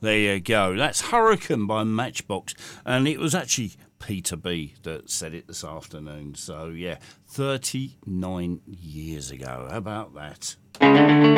There you go. That's Hurricane by Matchbox. And it was actually Peter B that said it this afternoon. So, yeah, 39 years ago. How about that?